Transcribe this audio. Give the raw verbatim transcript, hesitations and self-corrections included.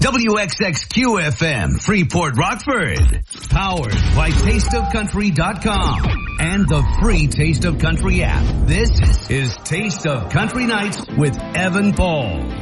W X X Q F M, Freeport, Rockford. Powered by taste of country dot com and the free Taste of Country app. This is Taste of Country Nights with Evan Paul.